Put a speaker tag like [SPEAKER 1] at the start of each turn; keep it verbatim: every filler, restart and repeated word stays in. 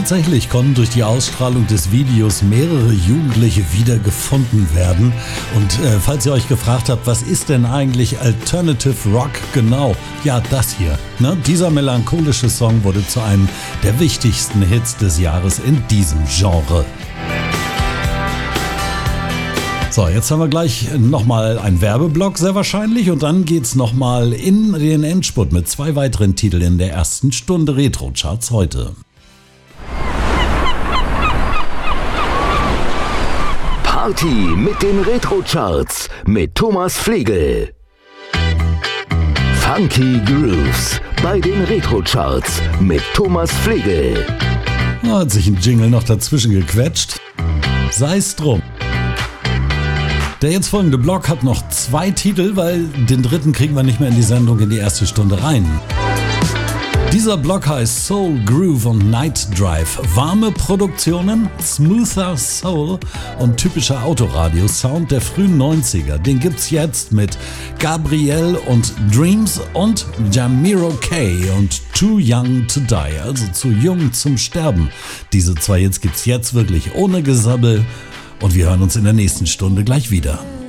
[SPEAKER 1] Tatsächlich konnten durch die Ausstrahlung des Videos mehrere Jugendliche wiedergefunden werden. Und äh, falls ihr euch gefragt habt, was ist denn eigentlich Alternative Rock genau? Ja, das hier. Ne? Dieser melancholische Song wurde zu einem der wichtigsten Hits des Jahres in diesem Genre. So, jetzt haben wir gleich nochmal einen Werbeblock, sehr wahrscheinlich. Und dann geht's nochmal in den Endspurt mit zwei weiteren Titeln in der ersten Stunde Retro-Charts heute.
[SPEAKER 2] Party mit den Retro-Charts mit Thomas Flegel. Funky Grooves bei den Retro-Charts mit Thomas Flegel.
[SPEAKER 1] Da hat sich ein Jingle noch dazwischen gequetscht. Sei's drum. Der jetzt folgende Block hat noch zwei Titel, weil den dritten kriegen wir nicht mehr in die Sendung in die erste Stunde rein. Dieser Block heißt Soul, Groove und Night Drive. Warme Produktionen, smoother Soul und typischer Autoradio-Sound der frühen neunziger. Den gibt's jetzt mit Gabrielle und Dreams und Jamiro K. und Too Young to Die, also zu jung zum Sterben. Diese zwei Hits gibt's jetzt wirklich ohne Gesabbel. Und wir hören uns in der nächsten Stunde gleich wieder.